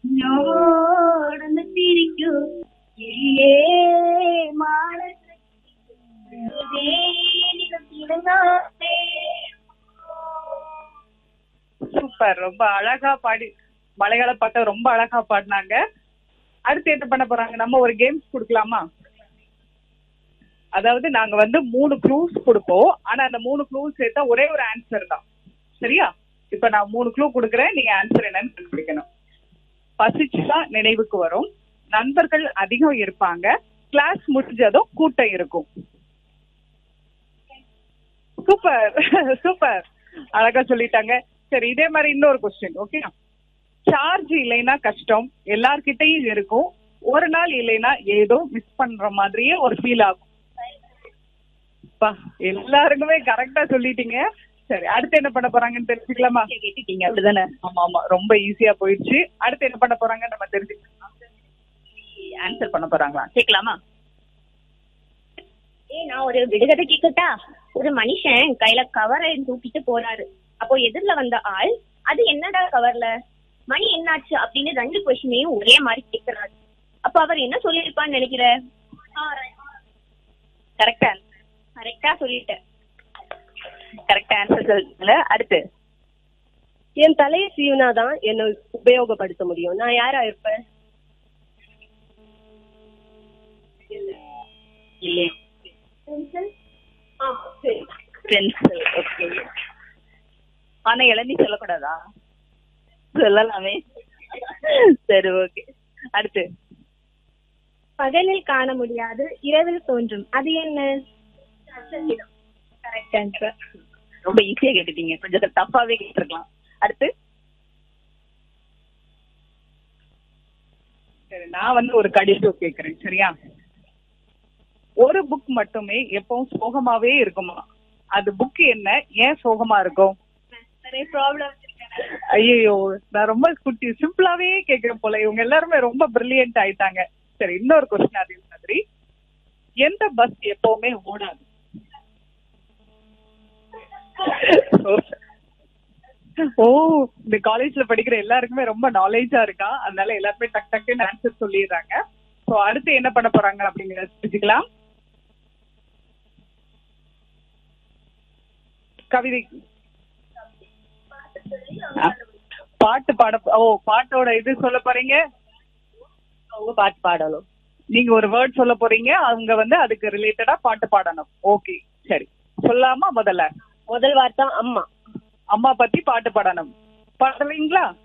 എന്നോടൊന്ന് ചിരിക്കൂ ഇല്ലേ മാനസേ. சூப்பர், ரொம்ப அழகா பாடி மலையாள பாட்டை ரொம்ப அழகா பாடினாங்க. அடுத்து என்ன பண்ண போறாங்க? நம்ம ஒரு கேம்ஸ் கொடுக்கலாமா? அதாவது நாங்க வந்து 3 க்ளூஸ் கொடுப்போம். ஆனா அந்த 3 க்ளூஸ் சேர்த்தா ஒரே ஒரு ஆன்சர் தான். சரியா? இப்ப நான் 3 க்ளூ கொடுக்குறேன், நீங்க ஆன்சர் என்னன்னு கண்டுபிடிக்கணும். பசிச்சா நினைவுக்கு வரும், நண்பர்கள் அதிகம் இருப்பாங்க, கிளாஸ் முடிஞ்சதும் கூட்டம் இருக்கும். சூப்பர் சூப்பர், அழகா சொல்லிட்டாங்க. சரி, இதே மாதிரி இன்னொரு கொஸ்டின். ஓகே, சார்ஜ் இல்லைன்னா கஷ்டம், எல்லார்கிட்டையும் இருக்கும், ஒரு நாள் இல்லைன்னா ஏதோ மிஸ் பண்ற மாதிரியே ஒரு ஃபீல் ஆகும். எல்லாருக்குமே கரெக்டா சொல்லிட்டீங்க. சரி, அடுத்து என்ன பண்ண போறாங்கன்னு தெரிஞ்சுக்கலாமா? கேட்டுட்டீங்க அப்படிதானே? ஆமா ஆமா, ரொம்ப ஈஸியா போயிடுச்சு. அடுத்து என்ன பண்ண போறாங்க நம்ம தெரிஞ்சுக்கலாம். ஆன்சர் பண்ண போறாங்களா கேட்கலாமா? நான் ஒரு விடுகதை கேட்கட்டா? ஒரு மனுஷன் கையில கவரை தூக்கிட்டு போறாரு. அப்போ எதிரில வந்த ஆள், அது என்னடா கவர்ல, மணி என்னாச்சு அப்படின்னு 2 கொஸ்டினையும் ஒரே மாதிரி கேட்கிறாரு. அப்ப அவர் என்ன சொல்லிருப்பான்னு நினைக்கிற? கரெக்டா கரெக்டா சொல்லிட்டேன். கரெக்டா ஆன்சர் சொல்லுங்க. அடுத்து, என் தலையை சீவனாதான் என்ன உபயோகப்படுத்த முடியும், நான் யாரா இருப்பேன்? இல்லையே. பென்சில். ஓகே. ஆனா இளநீ சொல்லக்கூடாதா? சொல்லலாமே. சரி, ஓகே. அடுத்து, பகலில் காண முடியாது, இரவில் தோன்றும், அது என்ன? Correct answer. ரொம்ப ஈஸியா கேட்டுட்டீங்க, கொஞ்சம் டஃபாவே கேட்டிருக்கலாம். அடுத்து, சரி, நான் வந்து ஒரு கடிதம் கேக்குறேன். சரியா? ஒரு புக் மட்டுமே எப்பவும் சோகமாவே இருக்குமா, அது புக் என்ன, ஏன் சோகமா இருக்கும்? நிறைய ப்ராப்ளம். ஐயோ, நான் ரொம்ப குட்டி சிம்பிளாவே கேக்குறேன் போல. இவங்க எல்லாருமே ரொம்ப பிரில்லியன்ட் ஆயிட்டாங்க. சரி, இன்னொரு கொஸ்டின் அதே மாதிரி. எந்த பஸ் எப்பவுமே ஓடாது? ஓ, இந்த காலேஜ்ல படிக்கிற எல்லாருக்குமே ரொம்ப நாலேஜா இருக்கா, அதனால எல்லாருமே டக் டக்குன்னு ஆன்சர் சொல்லிடுறாங்க. சோ அடுத்து என்ன பண்ண போறாங்க அப்படிங்கறத தெரிஞ்சுக்கலாம். கவிதை பாட்டு பாட. ஓ, பாட்டோட இது சொல்ல போறீங்க. அவங்க பாட்டு பாடணும், நீங்க ஒரு வேர்ட் சொல்ல போறீங்க, அவங்க வந்து அதுக்கு ரிலேட்டடா பாட்டு பாடணும். ஓகே, சரி, சொல்லாமா? முதல் வார்த்தை அம்மா. அம்மா பத்தி பாட்டு பாடணும். பாடுறீங்களா?